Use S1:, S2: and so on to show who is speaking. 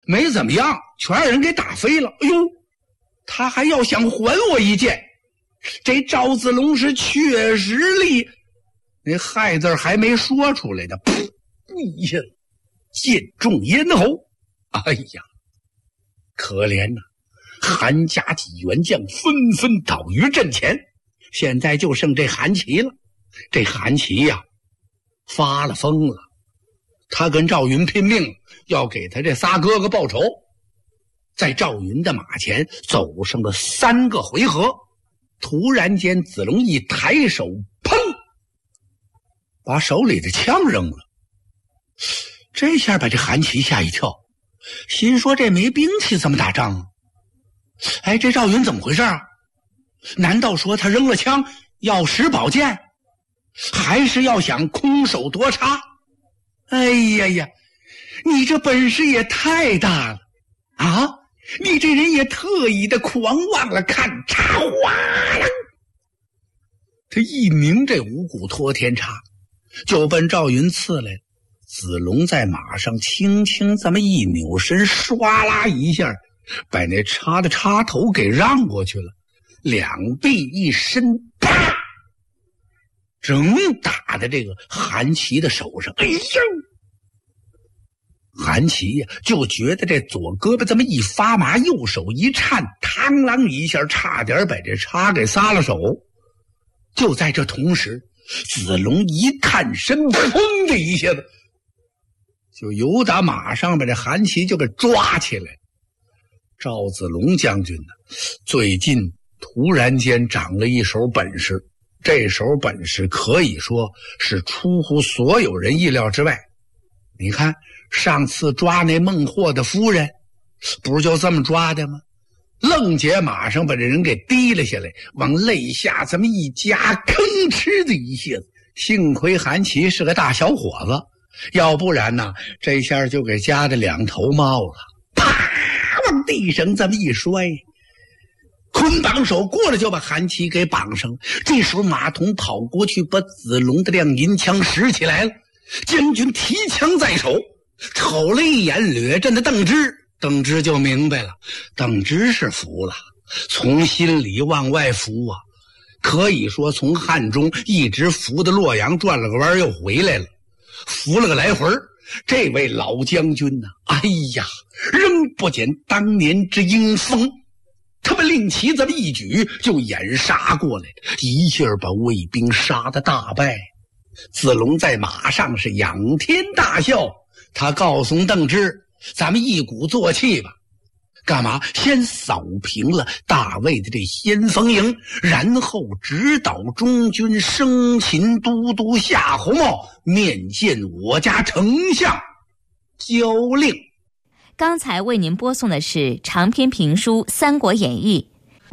S1: 没怎么样，全让人给打飞了。哎呦，他还要想还我一剑。这赵子龙是确实厉，那害字还没说出来呢，噗一下剑中咽喉。哎呀，可怜呐！韩家几员将纷纷倒于阵前，现在就剩这韩琦了。这韩琦呀，发了疯了，他跟赵云拼命，要给他这仨哥哥报仇。在赵云的马前走上了3个回合，突然间子龙一抬手，砰，把手里的枪扔了。这下把这韩琦吓一跳，心说这没兵器怎么打仗啊？哎，这赵云怎么回事啊？难道说他扔了枪要使宝剑，还是要想空手夺叉？哎呀呀，你这本事也太大了啊！你这人也特意的狂妄了，看叉哗啦！他一拧这五谷托天叉，就奔赵云刺来了。子龙在马上轻轻这么一扭身，唰啦一下把那叉的插头给让过去了，两臂一伸，啪，正打在这个韩琦的手上。哎呦，韩琦呀，就觉得这左胳膊这么一发麻，右手一颤，嘡啷一下差点把这叉给撒了手。就在这同时，子龙一探身，砰的一下子就由打马上把这韩琦就给抓起来。赵子龙将军呢，最近突然间长了一手本事，这手本事可以说是出乎所有人意料之外。你看上次抓那孟获的夫人，不是就这么抓的吗？愣解马上把这人给提了下来，往肋下这么一夹，吭哧的一下子，幸亏韩琦是个大小伙子，要不然呢，这下就给夹的两头冒了，啪，往地上这么一摔，捆绑手过来就把韩琦给绑上了。这时候马童跑过去，把子龙的亮银枪拾起来了。将军提枪在手，瞅了一眼掠阵的邓芝，邓芝就明白了，邓芝是服了，从心里往外服啊，可以说从汉中一直服到洛阳，转了个弯又回来了，服了个来回。这位老将军呢，哎呀，仍不减当年之英风，他们令旗这么一举就掩杀过来，一下把魏兵杀得大败。子龙在马上是仰天大笑，他告诉邓芝，咱们一鼓作气吧，干嘛先扫平了大魏的这先锋营，然后指导中军生擒都督夏侯茂面见我家丞相交令。
S2: 刚才为您播送的是长篇评书《三国演义》，